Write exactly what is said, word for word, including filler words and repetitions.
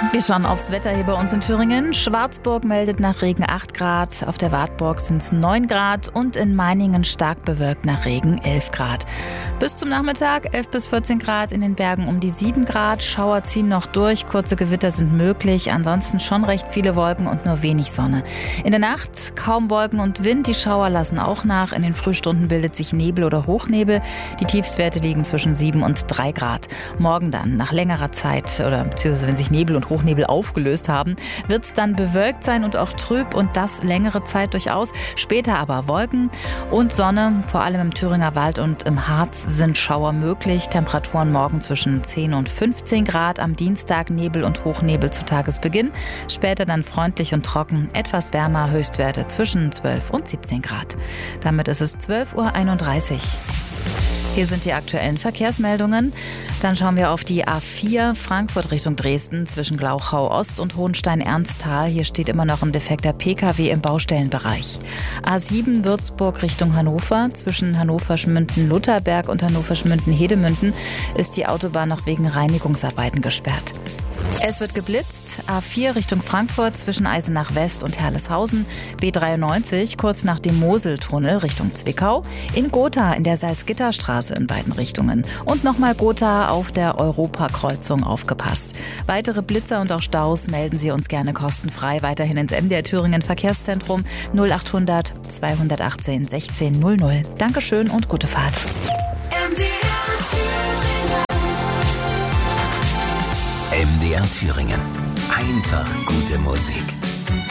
Wir schauen aufs Wetter hier bei uns in Thüringen. Schwarzburg meldet nach Regen acht Grad, auf der Wartburg sind es neun Grad und in Meiningen stark bewölkt nach Regen elf Grad. Bis zum Nachmittag elf bis vierzehn Grad, in den Bergen um die sieben Grad. Schauer ziehen noch durch, kurze Gewitter sind möglich, ansonsten schon recht viele Wolken und nur wenig Sonne. In der Nacht kaum Wolken und Wind, die Schauer lassen auch nach. In den Frühstunden bildet sich Nebel oder Hochnebel. Die Tiefstwerte liegen zwischen sieben und drei Grad. Morgen dann, nach längerer Zeit, oder beziehungsweise wenn sich Nebel und Hochnebel Nebel aufgelöst haben, wird es dann bewölkt sein und auch trüb und das längere Zeit durchaus. Später aber Wolken und Sonne, vor allem im Thüringer Wald und im Harz sind Schauer möglich. Temperaturen morgen zwischen zehn und fünfzehn Grad, am Dienstag Nebel und Hochnebel zu Tagesbeginn. Später dann freundlich und trocken, etwas wärmer, Höchstwerte zwischen zwölf und siebzehn Grad. Damit ist es zwölf Uhr einunddreißig. Hier sind die aktuellen Verkehrsmeldungen. Dann schauen wir auf die A vier Frankfurt Richtung Dresden zwischen Glauchau Ost und Hohenstein-Ernsthal. Hier steht immer noch ein defekter P K W im Baustellenbereich. A sieben Würzburg Richtung Hannover zwischen Hannover-Schmünden-Lutherberg und Hannover-Schmünden-Hedemünden ist die Autobahn noch wegen Reinigungsarbeiten gesperrt. Es wird geblitzt. A vier Richtung Frankfurt zwischen Eisenach West und Herleshausen. B dreiundneunzig kurz nach dem Moseltunnel Richtung Zwickau. In Gotha in der Salzgitterstraße in beiden Richtungen. Und nochmal Gotha auf der Europakreuzung aufgepasst. Weitere Blitzer und auch Staus melden Sie uns gerne kostenfrei weiterhin ins M D R Thüringen Verkehrszentrum null achthundert zweihundertachtzehn sechzehn null null. Dankeschön und gute Fahrt. M D R Thüringen. M D R Thüringen. Einfach gute Musik.